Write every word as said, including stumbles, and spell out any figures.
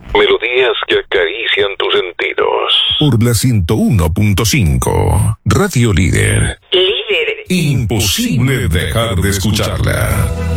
Melodías que acarician tus sentidos. Por la ciento uno punto cinco. Radio Líder. Líder. Imposible dejar de escucharla.